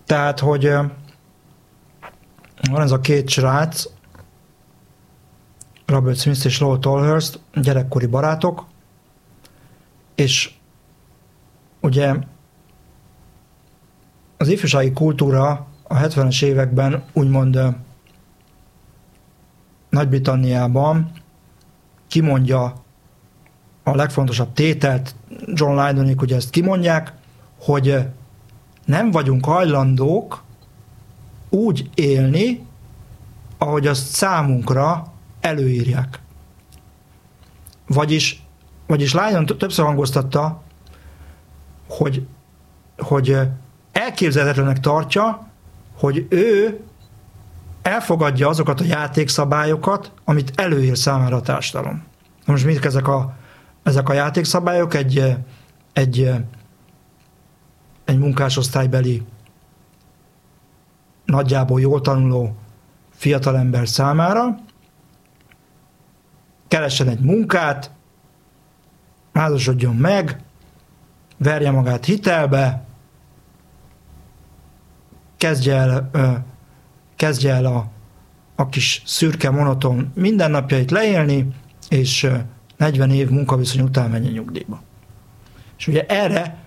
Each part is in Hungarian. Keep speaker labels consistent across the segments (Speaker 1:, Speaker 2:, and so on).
Speaker 1: Tehát, hogy van ez a két srác, Robert Smith és Lowell Tolhurst, gyerekkori barátok, és ugye az ifjúsági kultúra a 70-es években úgymond Nagy-Britanniában kimondja a legfontosabb tételt, John Lydonék ugye ezt kimondják, hogy nem vagyunk hajlandók úgy élni, ahogy azt számunkra előírják. Vagyis Lydon többször hangoztatta, hogy elképzelhetetlenek tartja, hogy ő elfogadja azokat a játékszabályokat, amit előír számára a társadalom. Most mit ezek a játékszabályok egy munkásosztálybeli, nagyjából jól tanuló fiatalember számára, keressen egy munkát, házasodjon meg, verje magát hitelbe, kezdje el a kis szürke, monoton mindennapjait leélni, és 40 év munkaviszony után menjen nyugdíjba. És ugye erre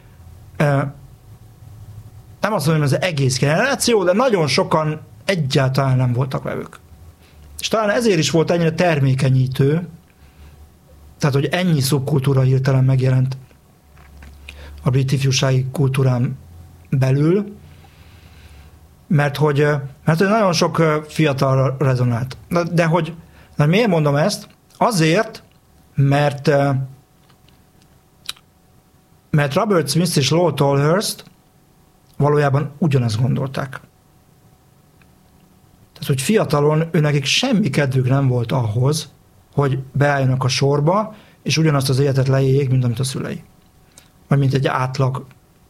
Speaker 1: nem azt mondom, hogy az egész generáció, de nagyon sokan egyáltalán nem voltak vevők. És talán ezért is volt ennyire termékenyítő, tehát, hogy ennyi szubkultúra hirtelen megjelent a brit ifjúsági kultúrán belül, mert hogy nagyon sok fiatal rezonált. De miért mondom ezt? Azért, mert Robert Smith és Lowell Tolhurst valójában ugyanezt gondolták. Tehát, hogy fiatalon nekik semmi kedvük nem volt ahhoz, hogy beálljanak a sorba, és ugyanazt az életet leéljék, mint amit a szülei. Vagy mint egy átlag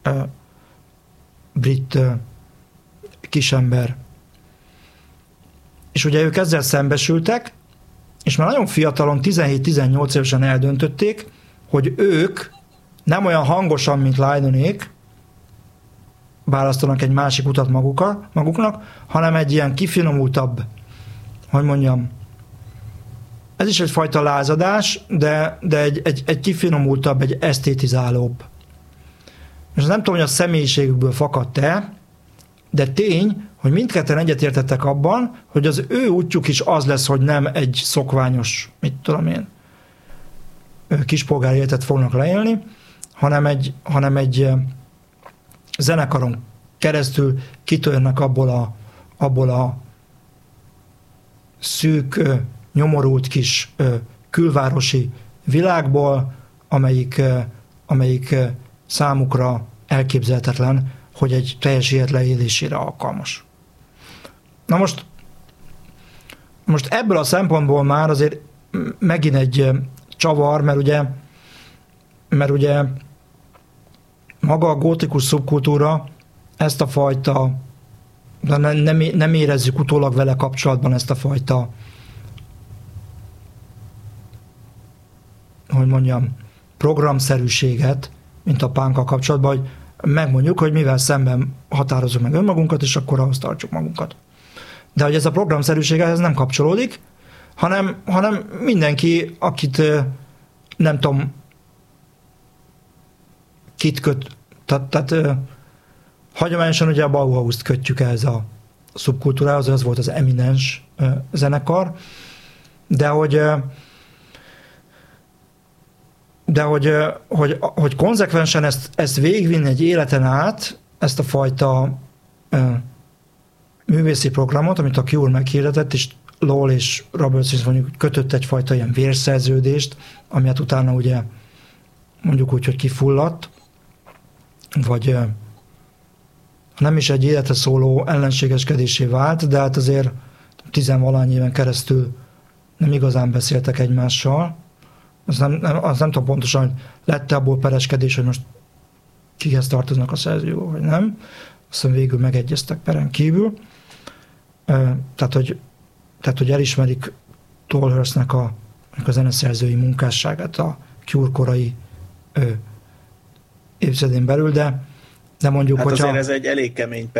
Speaker 1: brit kisember. És ugye ők ezzel szembesültek, és már nagyon fiatalon, 17-18 évesen eldöntötték, hogy ők nem olyan hangosan, mint Lydonék, választanak egy másik utat maguknak, hanem egy ilyen kifinomultabb, hogy mondjam, ez is egyfajta lázadás, de egy kifinomultabb, egy esztétizálóbb. És nem tudom, hogy a személyiségükből fakadt-e, de tény, hogy mindketten egyetértettek abban, hogy az ő útjuk is az lesz, hogy nem egy szokványos, mit tudom én, kispolgári életet fognak leélni, hanem egy zenekaron keresztül kitörnek abból a szűk, nyomorult kis külvárosi világból, amelyik számukra elképzelhetetlen, hogy egy teljes élet leélésére alkalmas. Na most ebből a szempontból már azért megint egy csavar, mert ugye maga a gótikus szubkultúra ezt a fajta, nem érezzük utólag vele kapcsolatban ezt a fajta, hogy mondjam, programszerűséget, mint a punkkal kapcsolatban, hogy megmondjuk, hogy mivel szemben határozunk meg önmagunkat, és akkor ahhoz tartsuk magunkat. De hogy ez a programszerűség ehhez nem kapcsolódik, hanem mindenki, akit nem tudom, kit köt, tehát hagyományosan ugye a Bauhaust kötjük ehhez a szubkultúrához, az volt az eminens zenekar, de hogy konzekvensen ezt végigvinni egy életen át, ezt a fajta művészi programot, amit a Cure meghirdetett, és Lowell és Robert Smith mondjuk kötött egyfajta ilyen vérszerződést, amiért utána ugye mondjuk úgy, hogy kifulladt, vagy nem is egy életre szóló ellenségeskedésé vált, de hát azért 10-valány éven keresztül nem igazán beszéltek egymással. Azt nem tudom pontosan, hogy lett-e abból pereskedés, hogy most kihez tartoznak a szerzők, vagy nem. Aztán végül megegyeztek peren kívül. Tehát, hogy elismerik Tolhurstnek a zeneszerzői munkásságát a Cure korai évtizedén belül, de mondjuk,
Speaker 2: hát
Speaker 1: hogyha...
Speaker 2: azért ez egy elég kemény